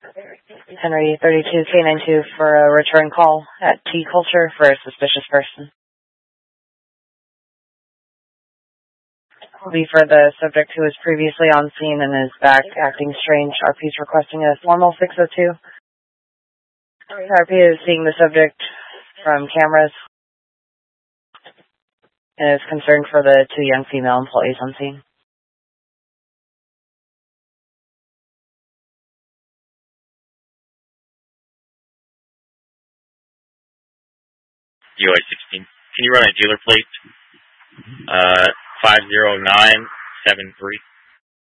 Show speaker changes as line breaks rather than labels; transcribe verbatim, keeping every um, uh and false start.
Henry thirty-two K ninety-two for a return call at T Culture for a suspicious person. Will be for the subject who was previously on scene and is back acting strange. R P is requesting a formal six oh two. R P is seeing the subject from cameras and is concerned for the two young female employees on scene.
U I sixteen. Can you run a dealer plate? Uh, five zero nine seven three.